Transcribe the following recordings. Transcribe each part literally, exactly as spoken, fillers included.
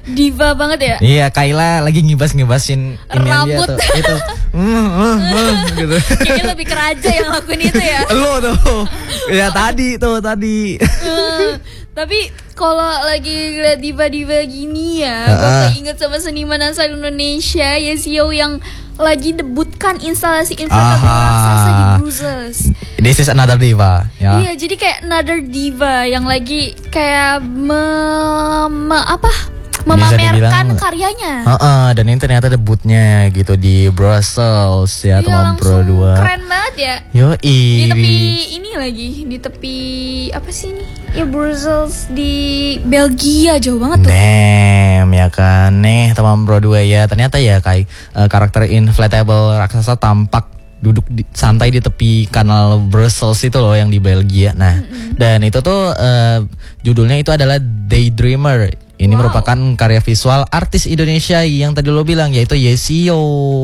Diva banget ya. Iya, Kayla lagi ngibas-ngibasin rambut dia tuh, itu. Mm, mm, mm, gitu. Kayaknya lebih ke Raja yang lakuin itu ya. Lo tuh. Ya tadi tuh tadi. Uh, tapi kalau lagi lihat diva-diva gini ya, uh-uh. gue keinget sama seniman asal Indonesia Yesio yang lagi debutkan instalasi inflatable raksasa di Brussels. This is another diva. Ya. Iya, jadi kayak another diva yang lagi kayak me, me, apa? memamerkan karyanya. Uh-uh, dan ini ternyata debutnya gitu di Brussels ya, iya, teman Pro dua. Keren banget ya. Yoi. Di tepi ini lagi, di tepi apa sih ini? Ya Brussels di Belgia, jauh banget tuh. Nem ya kan. Nih teman Pro dua ya. Ternyata ya kayak uh, karakter inflatable raksasa tampak duduk di, santai di tepi kanal Brussels itu loh yang di Belgia. Nah, mm-hmm. dan itu tuh uh, judulnya itu adalah Daydreamer. Ini wow. merupakan karya visual artis Indonesia yang tadi lo bilang, yaitu Yesio.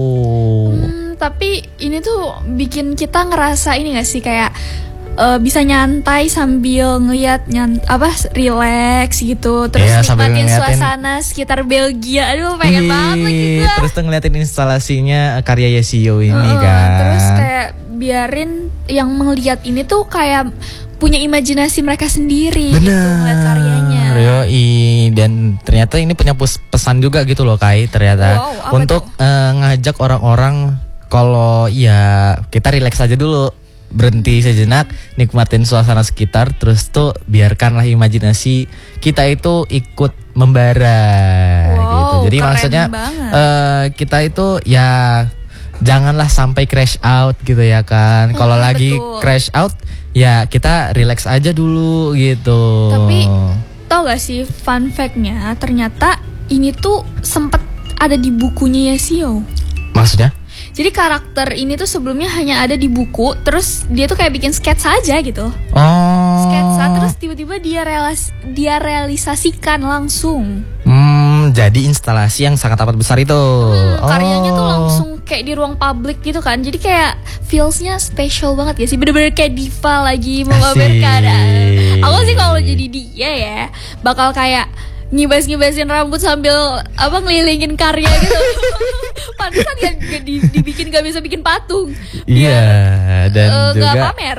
Hmm, tapi ini tuh bikin kita ngerasa ini gak sih kayak uh, bisa nyantai sambil ngeliat nyant apa relax gitu, terus yeah, nikmatin suasana sekitar Belgia. Aduh, pengen Ii, banget lagi gue. Terus tuh ngeliatin instalasinya karya Yesio ini uh, kan. Terus kayak biarin yang melihat ini tuh kayak punya imajinasi mereka sendiri. Bener. Gitu ngeliat karyanya. Yoi, dan ternyata ini punya pesan juga gitu loh Kai, ternyata wow, untuk uh, ngajak orang-orang kalau ya kita relax aja dulu, berhenti sejenak, nikmatin suasana sekitar, terus tuh biarkanlah imajinasi kita itu ikut membara wow, gitu. Jadi maksudnya uh, kita itu ya janganlah sampai crash out gitu ya kan. Kalau hmm, lagi betul. crash out ya kita relax aja dulu gitu. Tapi tau gak sih fun fact-nya, ternyata ini tuh sempet ada di bukunya Yesio. Maksudnya? Jadi karakter ini tuh sebelumnya hanya ada di buku, terus dia tuh kayak bikin sketsa aja gitu. Oh. Sketsa, terus tiba-tiba dia realis dia realisasikan langsung. Hmm, jadi instalasi yang sangat amat besar itu. Hmm, karyanya oh. tuh langsung kayak di ruang publik gitu kan. Jadi kayak feelsnya special banget ya sih. Bener-bener kayak diva lagi memamerkan. Aku sih kalau jadi dia ya bakal kayak ngibas-ngibasin rambut sambil apa ngelilingin karya gitu. Pantesan ya di, dibikin gak bisa bikin patung. Iya, dan uh, juga gak pamer.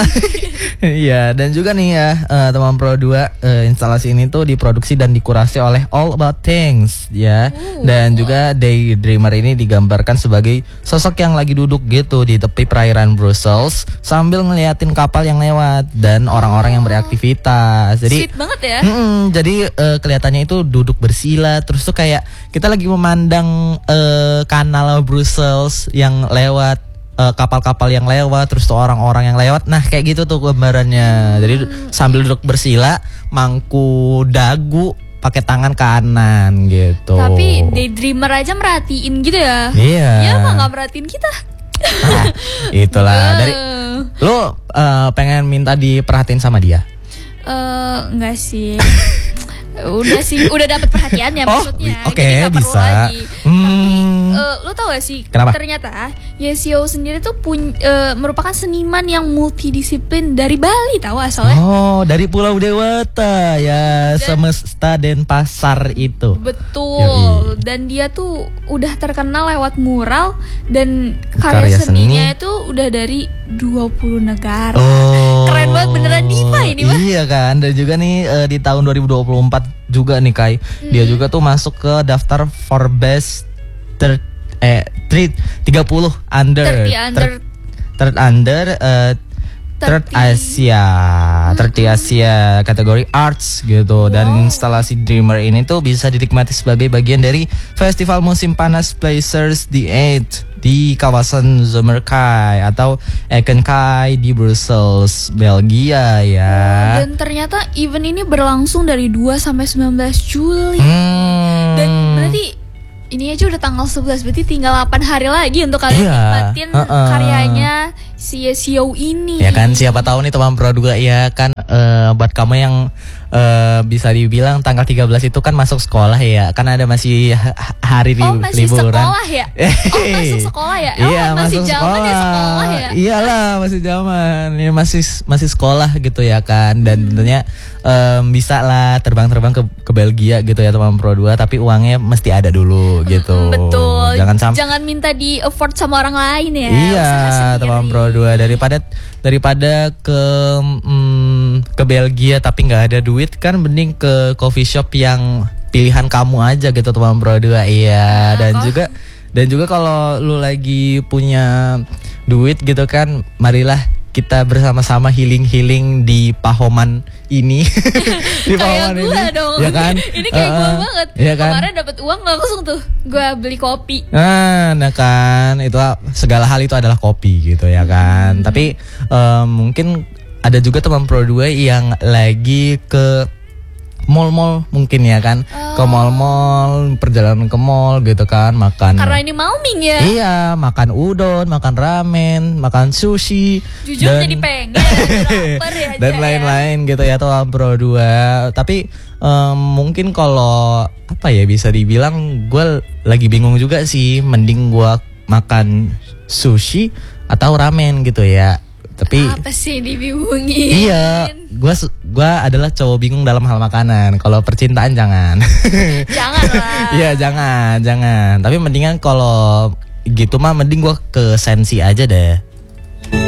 Iya, dan juga nih ya uh, teman Pro dua, uh, instalasi ini tuh diproduksi dan dikurasi oleh All About Things ya. Uh, dan juga Daydreamer ini digambarkan sebagai sosok yang lagi duduk gitu di tepi perairan Brussels sambil ngeliatin kapal yang lewat dan orang-orang yang beraktivitas. Jadi sweet banget ya. Mm-mm, jadi uh, kelihatannya itu duduk bersila, terus tuh kayak kita lagi memandang uh, kanal Brussels yang lewat, uh, kapal-kapal yang lewat, terus tuh orang-orang yang lewat. Nah kayak gitu tuh gambarannya. Jadi sambil duduk bersila, mangku dagu, pakai tangan kanan gitu. Tapi Daydreamer aja merhatiin gitu ya. Iya. Ya mah nggak merhatiin kita. Nah, itulah dari lo uh, pengen minta diperhatiin sama dia. Eh uh, enggak sih. Udah sih, udah dapat perhatiannya oh, maksudnya. Oke, okay, bisa. Lagi. Hmm. Tapi uh, lo tau gak sih? Kenapa? Ternyata Yesio sendiri tuh pun, uh, merupakan seniman yang multidisiplin dari Bali, tahu asalnya? Oh, dari Pulau Dewata ya, dan, semesta Denpasar itu. Betul. Yoi. Dan dia tuh udah terkenal lewat mural dan karya karya, seninya seni. itu udah dari dua puluh negara. Oh. Keren banget, beneran diva ini mah. Iya kan, dan juga nih uh, di tahun dua ribu dua puluh empat juga nih Kai, hmm. dia juga tuh masuk ke daftar Forbes ter eh tiga puluh under under third under uh, third Asia third Asia kategori arts gitu. Wow. Dan instalasi Dreamer ini tuh bisa dinikmati sebagai bagian dari festival musim panas Blazers the Eight di kawasan Zomerkai atau Ekenkai di Brussels, Belgia ya. Oh, dan ternyata event ini berlangsung dari dua sampai sembilan belas Juli. Hmm. Dan berarti ini aja udah tanggal sebelas, berarti tinggal delapan hari lagi untuk kalian iya. nikmatin uh-uh. karyanya sia-siau ini. Ya kan, siapa tahu nih teman Pro dua ya kan, uh, buat kamu yang uh, bisa dibilang tanggal tiga belas itu kan masuk sekolah ya. Kan ada masih hari li- oh, masih liburan. sekolah ya? Oh, masuk sekolah ya? Oh, iya, masih masuk zaman sekolah. ya sekolah ya? Iyalah, masih zaman. Ini masih masih sekolah gitu ya kan. Dan hmm. tentunya um, bisa lah terbang-terbang ke ke Belgia gitu ya teman Pro dua, tapi uangnya mesti ada dulu gitu. Betul. Jangan sampai jangan minta di afford sama orang lain ya. Iya, teman Pro dua, daripada daripada ke mm, ke Belgia tapi nggak ada duit kan, mending ke coffee shop yang pilihan kamu aja gitu teman Pro dua. Iya, dan kok? juga dan juga kalau lu lagi punya duit gitu kan, marilah kita bersama-sama healing-healing di Pahoman ini. Di Pahoman ini. Kayak gue dong. Ya kan? Ini kayak uh, gue banget. Ya kan? Kemarin dapat uang langsung tuh gue beli kopi. Nah, nah kan itu segala hal itu adalah kopi gitu ya kan. Hmm. Tapi um, mungkin ada juga teman Pro dua yang lagi ke mall-mall mungkin ya kan, oh. ke mall-mall, perjalanan ke mall gitu kan, makan. Karena ini Malming ya. Iya, makan udon, makan ramen, makan sushi. Jujur dan, jadi pengen ya, dan lain-lain ya. Gitu ya teman Pro dua. Tapi um, mungkin kalau apa ya bisa dibilang gue lagi bingung juga sih, mending gue makan sushi atau ramen gitu ya. Tapi apa sih dibingungin? Iya, gua gua adalah cowok bingung dalam hal makanan. Kalau percintaan jangan. Jangan lah. Iya, jangan, jangan. Tapi mendingan kalau gitu mah mending gua ke Sensi aja deh.